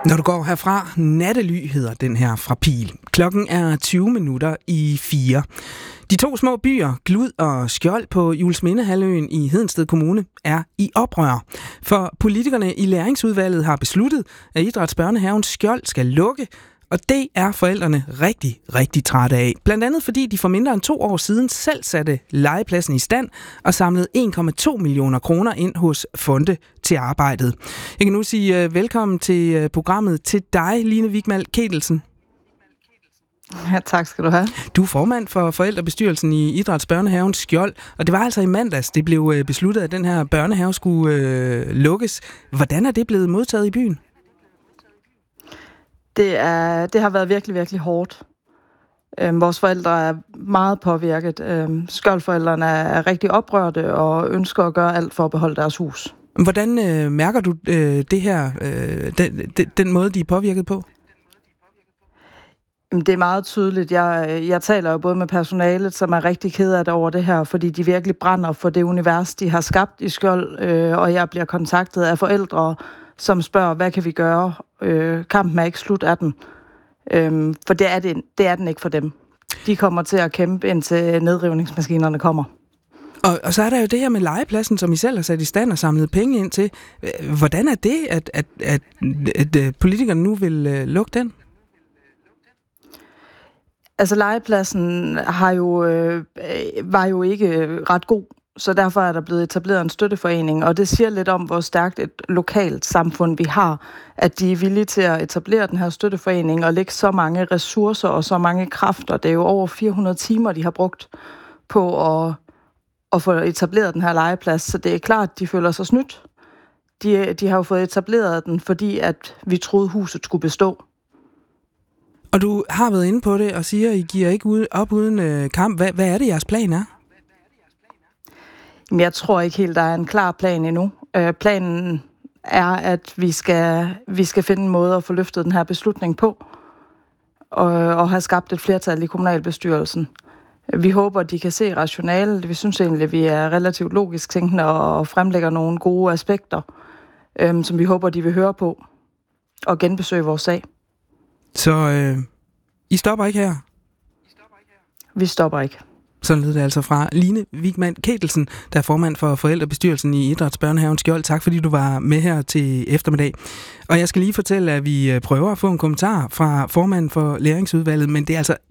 Når du går herfra, Nattely hedder den her fra Pihl. Klokken er 4:20. De to små byer, Glud og Skjold på Juelsminde-halvøen i Hedensted Kommune, er i oprør. For politikerne i læringsudvalget har besluttet, at idrætsbørnehaven Skjold skal lukke, og det er forældrene rigtig, rigtig trætte af. Blandt andet fordi de for mindre end 2 år siden selv satte legepladsen i stand og samlede 1,2 millioner kroner ind hos Fonde til arbejdet. Jeg kan nu sige velkommen til programmet til dig, Line Wigman Ketelsen. Ja, tak skal du have. Du er formand for forældrebestyrelsen i idrætsbørnehaven Skjold, og det var altså i mandags, det blev besluttet, at den her børnehave skulle lukkes. Hvordan er det blevet modtaget i byen? Det har været virkelig, virkelig hårdt. Vores forældre er meget påvirket. Skjoldforældrene er rigtig oprørte og ønsker at gøre alt for at beholde deres hus. Hvordan mærker du det her, den måde, de er påvirket på? Det er meget tydeligt. Jeg taler jo både med personalet, som er rigtig ked af det over det her, fordi de virkelig brænder for det univers, de har skabt i Skjold, og jeg bliver kontaktet af forældre, som spørger, hvad kan vi gøre? Kampen er ikke slut af den. For det er den ikke for dem. De kommer til at kæmpe, indtil nedrivningsmaskinerne kommer. Og så er der jo det her med legepladsen, som I selv har sat i stand og samlet penge ind til. Hvordan er det, at politikerne nu vil lukke den? Altså legepladsen var jo ikke ret god, så derfor er der blevet etableret en støtteforening, og det siger lidt om, hvor stærkt et lokalt samfund vi har, at de er villige til at etablere den her støtteforening og lægge så mange ressourcer og så mange kræfter. Det er jo over 400 timer, de har brugt på at få etableret den her legeplads, så det er klart, at de føler sig snydt. De har jo fået etableret den, fordi at vi troede, huset skulle bestå. Og du har været inde på det og siger, at I giver ikke op uden kamp. Hvad er det, jeres plan er? Jeg tror ikke helt, der er en klar plan endnu. Planen er, at vi skal finde en måde at få løftet den her beslutning på, og have skabt et flertal i kommunalbestyrelsen. Vi håber, at de kan se rationale. Vi synes egentlig, at vi er relativt logisk tænkende og fremlægger nogle gode aspekter, som vi håber, de vil høre på og genbesøge vores sag. Så I stopper ikke her? Vi stopper ikke. Sådan lød det altså fra Line Wigman Ketelsen, der er formand for forældrebestyrelsen i idrætsbørnehaven Skjold. Tak fordi du var med her til eftermiddag. Og jeg skal lige fortælle, at vi prøver at få en kommentar fra formanden for læringsudvalget, men det er altså